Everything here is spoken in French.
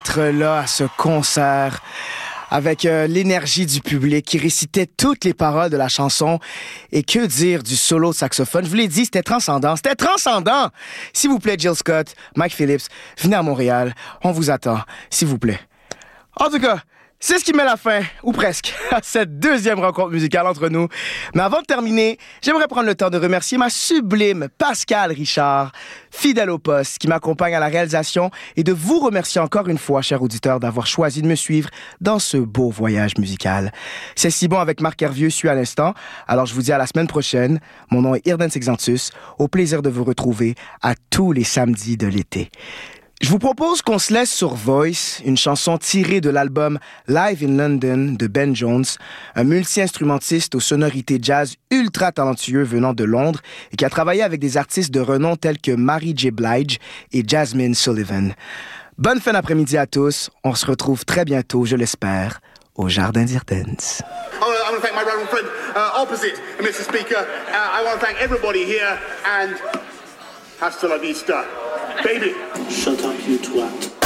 d'être là à ce concert avec l'énergie du public qui récitait toutes les paroles de la chanson. Et que dire du solo de saxophone? Je vous l'ai dit, c'était transcendant. C'était transcendant! S'il vous plaît, Jill Scott, Mike Phillips, venez à Montréal. On vous attend, s'il vous plaît. En tout cas, c'est ce qui met la fin, ou presque, à cette deuxième rencontre musicale entre nous. Mais avant de terminer, j'aimerais prendre le temps de remercier ma sublime Pascal Richard, fidèle au poste, qui m'accompagne à la réalisation, et de vous remercier encore une fois, chers auditeurs, d'avoir choisi de me suivre dans ce beau voyage musical. C'est si bon avec Marc Hervieux, suit à l'instant. Alors je vous dis à la semaine prochaine. Mon nom est Irden Sexantus. Au plaisir de vous retrouver à tous les samedis de l'été. Je vous propose qu'on se laisse sur Voice, une chanson tirée de l'album Live in London de Ben Jones, un multi-instrumentiste aux sonorités jazz ultra talentueux venant de Londres et qui a travaillé avec des artistes de renom tels que Mary J. Blige et Jasmine Sullivan. Bonne fin d'après-midi à tous. On se retrouve très bientôt, je l'espère, au Jardin d'Irdens. I want to thank my reverend friend opposite, Mr. Speaker. I want to thank everybody here and hasta la vista. Baby. Shut up, you twat.